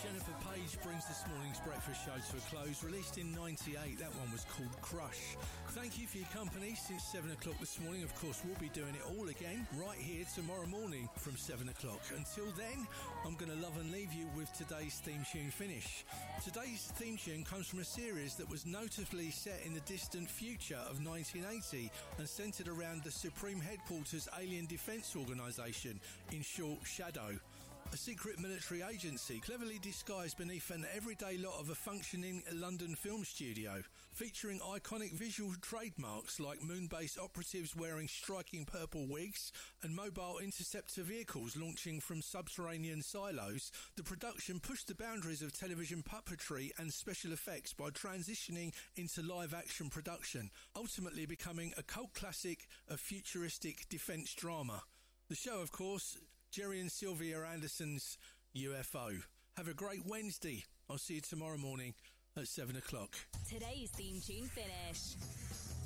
Jennifer Page brings this morning's breakfast show to a close. Released in 98, that one was called Crush. Thank you for your company since 7 o'clock this morning. Of course, we'll be doing it all again right here tomorrow morning from 7 o'clock. Until then, I'm going to love and leave you with today's theme tune finish. Today's theme tune comes from a series that was notably set in the distant future of 1980 and centred around the Supreme Headquarters Alien Defence Organisation, in short, Shadow. A secret military agency cleverly disguised beneath an everyday lot of a functioning London film studio, featuring iconic visual trademarks like moon-based operatives wearing striking purple wigs and mobile interceptor vehicles launching from subterranean silos. The production pushed the boundaries of television puppetry and special effects by transitioning into live-action production, ultimately becoming a cult classic of futuristic defence drama. The show, of course, Jerry and Sylvia Anderson's UFO. Have a great Wednesday. I'll see you tomorrow morning at 7 o'clock. Today's theme tune finish.